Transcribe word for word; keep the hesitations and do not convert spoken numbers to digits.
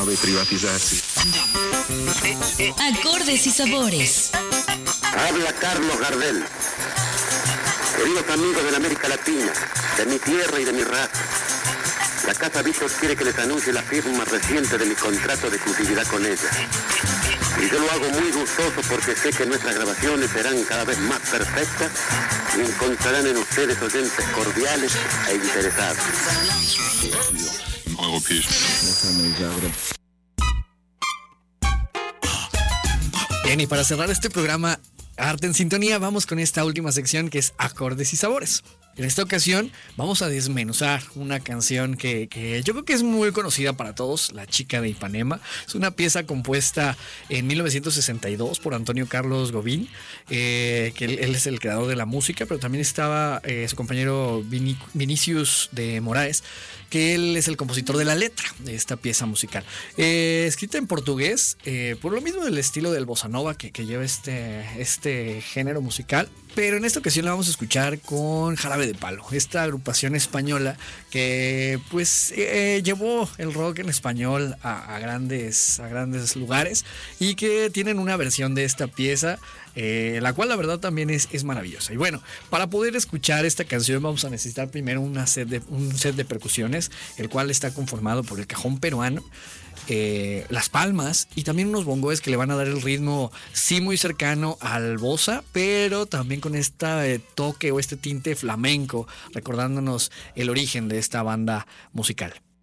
deve privatizzarsi. Acordes y sabores. Habla Carlos Gardel. Queridos amigos de la América Latina, de mi tierra y de mi raza, la Casa Víctor quiere que les anuncie la firma reciente de mi contrato de exclusividad con ella. Y yo lo hago muy gustoso porque sé que nuestras grabaciones serán cada vez más perfectas y encontrarán en ustedes oyentes cordiales e interesados. Bien, y para cerrar este programa Arte en Sintonía, vamos con esta última sección que es Acordes y Sabores. En esta ocasión vamos a desmenuzar una canción que, que yo creo que es muy conocida para todos, La Chica de Ipanema. Es una pieza compuesta en mil novecientos sesenta y dos por Antonio Carlos Gobín, eh, que él, él es el creador de la música, pero también estaba eh, su compañero Vini, Vinicius de Moraes, que él es el compositor de la letra de esta pieza musical. Eh, escrita en portugués, eh, por lo mismo del estilo del bossa nova que, que lleva este, este género musical. Pero en esta ocasión la vamos a escuchar con Jarabe de Palo, esta agrupación española que pues eh, llevó el rock en español a, a, grandes, a grandes lugares y que tienen una versión de esta pieza, eh, la cual la verdad también es, es maravillosa. Y bueno, para poder escuchar esta canción vamos a necesitar primero una set de, un set de percusiones, el cual está conformado por el cajón peruano, Eh, las palmas y también unos bongoes que le van a dar el ritmo sí muy cercano al bossa, pero también con este toque o este tinte flamenco, recordándonos el origen de esta banda musical.